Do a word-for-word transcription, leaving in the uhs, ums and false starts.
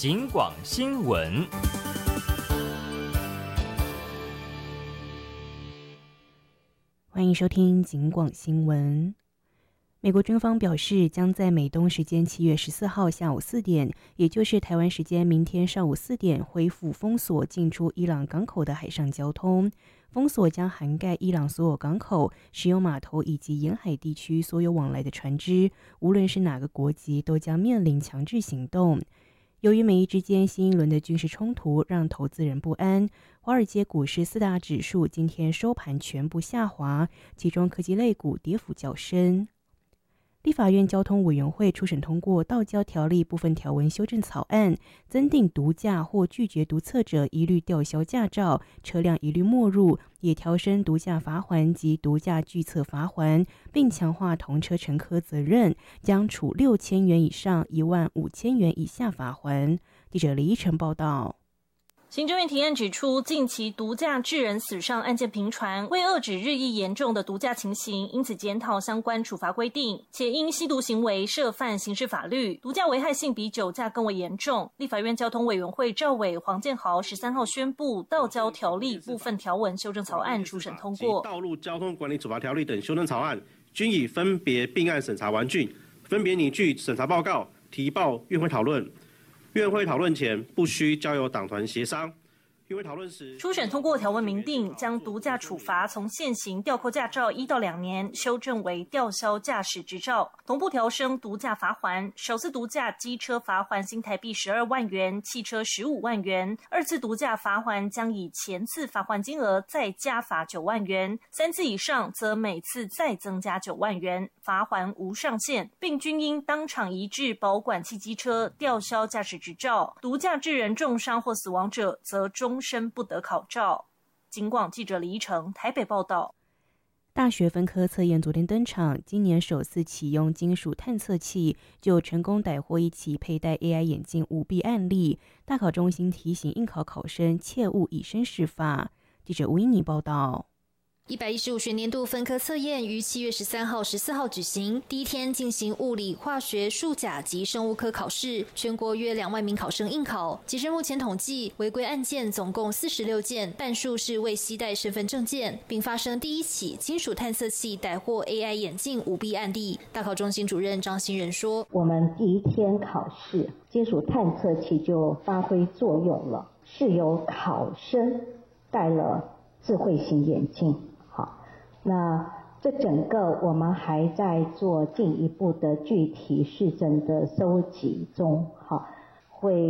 警广新闻。 欢迎收听警广新闻。美国军方表示，将在美东时间七月十四号下午四点，也就是台湾时间明天上午四点，恢复封锁进出伊朗港口的海上交通。封锁将涵盖伊朗所有港口、石油码头以及沿海地区所有往来的船只，无论是哪个国籍，都将面临强制行动。由于美伊之间新一轮的军事冲突让投资人不安，华尔街股市四大指数今天收盘全部下滑，其中科技类股跌幅较深。立法院交通委员会初审通过道交条例部分条文修正草案，增订毒驾或拒绝毒测者一律吊销驾照，车辆一律没入，也调升毒驾罚锾及毒驾拒测罚锾，并强化同车乘客责任，将处六千元以上一万五千元以下罚锾。记者李依晨报道。 行政院提案指出，近期毒驾致人死伤案件频传，为遏止日益严重的毒驾情形，因此检讨相关处罚规定，且因吸毒行为涉犯刑事法律，毒驾危害性比酒驾更为严重。立法院交通委员会召委黄建豪十三号宣布，道交条例部分条文修正草案初审通过。 道路交通管理处罚条例等修正草案均已分别并案审查完竣，分别拟具审查报告，提报院会讨论。院会讨论前不需交由党团协商。院会讨论时， 初审通过条文明定，将毒驾处罚从现行吊扣驾照一到两年，修正为吊销驾驶执照，同步调升毒驾罚锾。首次毒驾机车罚锾新台币十二万元，汽车十五万元；二次毒驾罚锾将以前次罚锾金额再加罚九万元，三次以上则每次再增加九万元，罚锾无上限，并均应当场移至保管汽机车，吊销驾驶执照。毒驾致人重伤或死亡者，则终身不得考照。警广记者李依成台北报道。 大学分科测验昨天登场，今年首次启用金属探测器，就成功逮获一起佩戴 A I 眼镜舞弊案例。大考中心提醒应考考生切勿以身试法。记者吴依妮报道。 一百一十五学年度分科测验于七月十三号、十四号举行，第一天进行物理、化学、数甲及生物科考试，全国约两万名考生应考。截至目前统计，违规案件总共四十六件，半数是未携带身份证件，并发生第一起金属探测器逮获 A I 眼镜舞弊案例。大考中心主任张新仁说：“ 我们第一天考试，金属探测器就发挥作用了，是由考生戴了智慧型眼镜。”那这整个我们还在做进一步的具体事证的收集中，好，会